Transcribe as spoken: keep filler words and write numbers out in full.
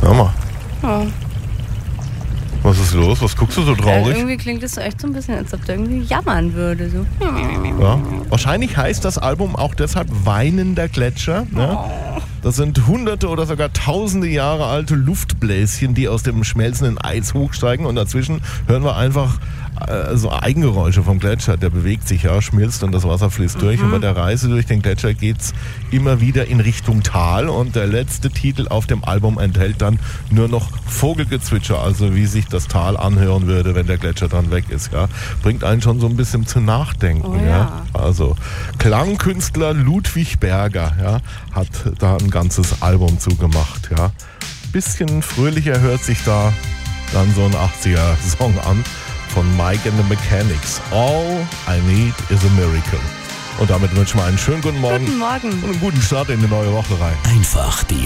Hör mal. Ja. Was ist los? Was guckst du so traurig? Äh, irgendwie klingt das so echt so ein bisschen, als ob der irgendwie jammern würde. So. Ja. Wahrscheinlich heißt das Album auch deshalb Weinender Gletscher. Ne? Das sind hunderte oder sogar tausende Jahre alte Luftbläschen, die aus dem schmelzenden Eis hochsteigen. Und dazwischen hören wir einfach äh, so Eigengeräusche vom Gletscher. Der bewegt sich, ja, schmilzt und das Wasser fließt durch. Mhm. Und bei der Reise durch den Gletscher geht's immer wieder in Richtung Tal. Und der letzte Titel auf dem Album enthält dann nur noch Vogelgezwitscher, also wie sich das Tal anhören würde, wenn der Gletscher dann weg ist. Ja. Bringt einen schon so ein bisschen zu nachdenken. Oh, ja. Ja. Also Klangkünstler Ludwig Berger, ja, hat da ein ganzes Album zugemacht. Ja. Bisschen fröhlicher hört sich da dann so ein achtziger-Song an von Mike and the Mechanics. All I Need is a Miracle. Und damit wünschen wir einen schönen guten Morgen. Guten Morgen. Und einen guten Start in die neue Woche rein. Einfach die